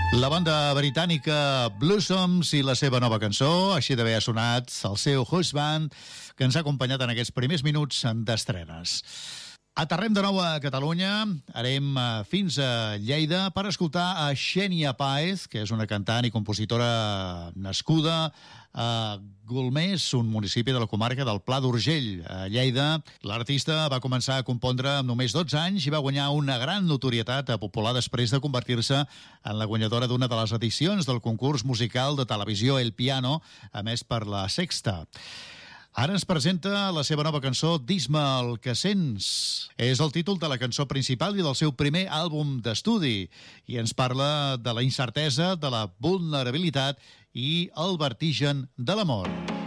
La banda britànica Blossoms i la seva nova cançó, així d'haver sonat el seu Husband, que ens ha acompanyat en aquests primers minuts d'estrenes. Aterrem de nou a Catalunya, anem fins a Lleida per escoltar a Xènia Páez, que és una cantant i compositora nascuda a Golmés, un municipi de la comarca del Pla d'Urgell, a Lleida. L'artista va començar a compondre amb només 12 anys i va guanyar una gran notorietat popular després de convertir-se en la guanyadora d'una de les edicions del concurs musical de televisió El Piano, emès per La Sexta. Ara ens presenta la seva nova cançó Dis-me el que sents. És el títol de la cançó principal i del seu primer àlbum d'estudi i ens parla de la incertesa, de la vulnerabilitat i el vertigen de l'amor.